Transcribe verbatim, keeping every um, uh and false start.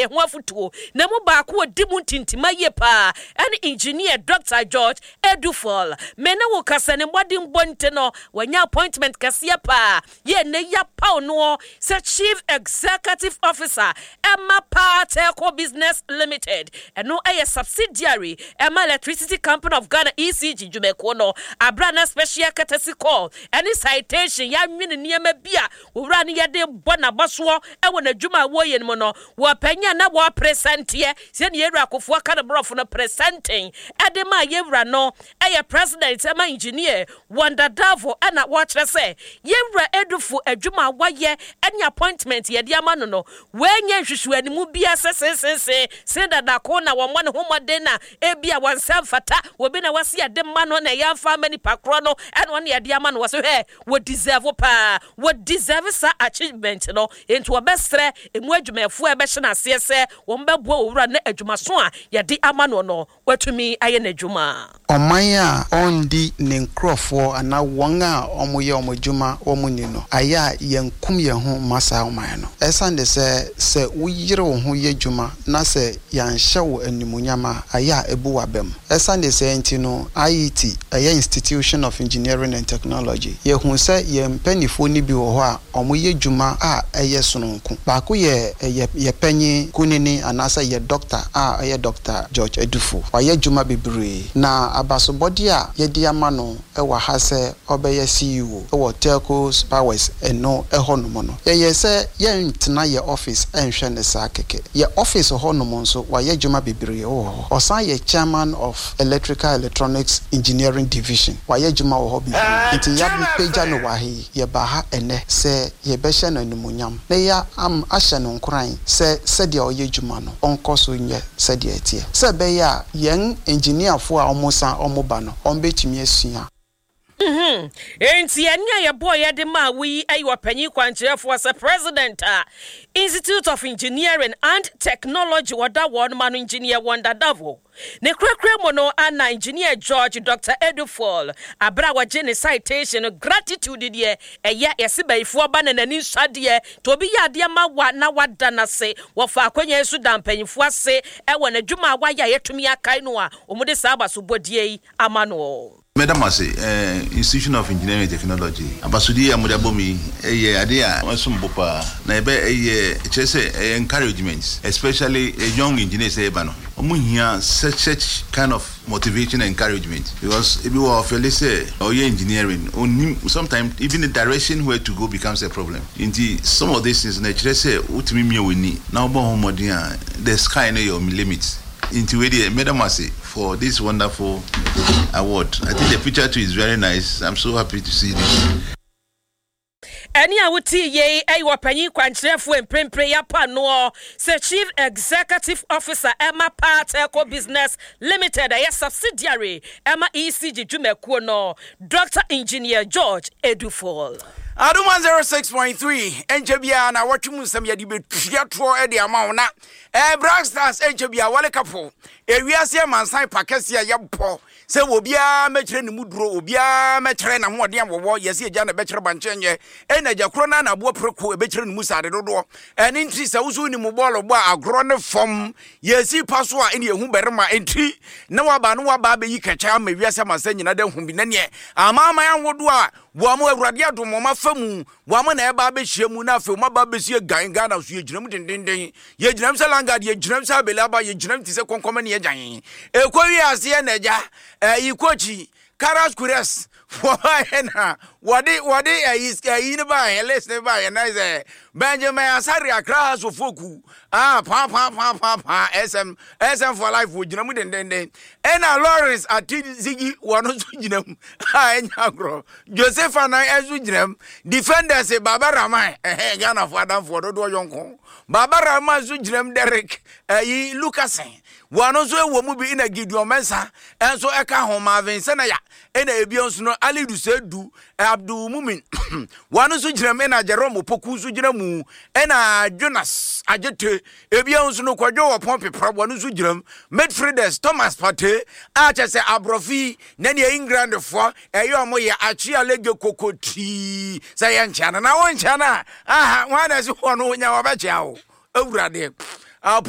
ye ho afutuo na mo ba ko di mu tintima ye pa and engineer Doctor George Edufol me na wo kasa ne modern bonte no wanya appointment kase pa ye ne ya pa no se chief executive officer Emma Power Telco Business Limited and no a subsidiary Emma Electricity Company of Ghana E C G Jumeko no abrana special courtesy call any citation ya nwene niema bia wo wura ne yede bona baso e wona dwuma wo ye no no wo panya na wo present ye se ne yewura akofo aka ne brofo no presenting ade ma yewura no e president Emma engineer Wonder Davo ana wo kire se yewura Edufo adwuma waye any appointment ye de ama no no wenye hwehwe animu bia sesesese se dada ko na wo mo ne homode na e bia wansam fata wo bi na wase ade ma no na ya fa mani pakro no and one ye de ama no wo so he wo deserve pa wo deserve sa achievement no into obestre emu adwumafo e be hye na ase se wo mbebo owura na adwumaso a ye de ama no no watumi aye na adwuma oman a ondi ne nkrofo ana won a omoye omodwuma omuni no aya yankum ye ho masa oman no esande se se uyire wo ho ye dwuma na se yanhye wo animunyama aya ebu wabem esande se enti no I E T aya Institution of Engineering and Technology ye hu se ye mpanifo ni bi wo ho a omoye dwuma a eye sononko ba ko ye ye panyi kunini anasa ye doctor a eye Doctor George Edufo wa ye dwuma bebre na abasobodi a ye di ama no e wa ha se obeye C E O e wo Telco Powers eno e honomo no ye ye se ye ntena ye office enhwe ne sa keke ye office honomo nso wa ye dwuma bebre wo osan ye chairman of Electrical Electronics Engineering Division wa ye dwuma wo hobi nti ya bi peja no wa he ye ba ha ene se ye be hye no numunyam na ya am ahye no nkran se se de o ye dwuma no onkoso nye se de etie se be ya yen engineer fo a omosa omoba no ombetumi asua Mhm. Enti anya ya boy ya de ma wi ayi panyi kwanchefo as a president uh, Institute of Engineering and Technology wada won manu engineer Wonder Davo. Ne krekre mono ana engineer George Doctor Edufol abra wa gene citation gratitude de eya yesibaifo ba na nani swade to bi ya de ma wa na wada na se wo fa akwanya esu da mpanyifo ase e wona dwuma wa ya yetumi akai no a omude sa abaso bodie amano Madam Masi, uh, Institution of Engineering and Technology. Abasudi amudabomi, eh, adia, wasumbopa. Na ebe eh, chese encouragement, especially a young engineer say bano. Omu here such such kind of motivation and encouragement because if you are fairly say or you engineering, sometimes even the direction where to go becomes a problem. Indeed, some of these things nature say utimi we need. Now, bon the sky no your limits. Into the Madam Masi for this wonderful award. I think the picture too is very nice. I'm so happy to see this. Any awuti ye ay wapanyi kwanchefo emprempre ya pa no se Chief Executive Officer Emma Power Telco Business Limited a subsidiary Emma E C G Jumeko no Doctor Engineer George Edufol. Adu one oh six point three Enjebia na watchum sam yadi betuatro e de amount na eh Blackstars Enjebia wale kapo ewiase mansan pakese ya yempo se obia mekire ne muduro obia mekire na hoode amwo yesi eja na bekire banchenye e na jakro na na bo preko e bekire ne musade dodo eni ntri se wusu ni mu ball bo agro ne fom yesi paso a ene ehu berema enti na waba no waba be yi kacha ma wiase mansan nyina de hu bi na ne amama ya wodo a wo mo awurade adomo ma famu wo mo na e ba be hyiamu na afa mo ba be sie gan gan na so ye ginam dendenden ye ginam salanga de ye ginam sa belaba ye ginam ti se konkoma ne ye jan e ko wi ase na ja e ikochi Karas Kures Why Wadi Wadi is in by listen by and I say Benjamin Asari Akra so foku ah pa pa pa pa pa S M S M for life with Jinamu den den den Ena Lawrence at Ziggy one of Jinam ah Nyagro Joseph and I as Jinam defenders a Baba Ramai eh Ghana for Adam for Dodo Yonko Baba Rama Zujinam Derek eh Lucasen one also a woman be in a Gideon Mensa and so Eka Homa Vincenaya and a Beyonce no Ali du Sedu Abdul Mumin one also Jramena Jerome Poku Sujramu and a Jonas Ajete Ebion's no Quajo Pompey Prob one Sujram Medfredes Thomas Pate Archer Abrofi Nania England for a Yomoya Achia Lego Coco Tea Sayan Chana. Now one Chana ah one as one when you are about you over there.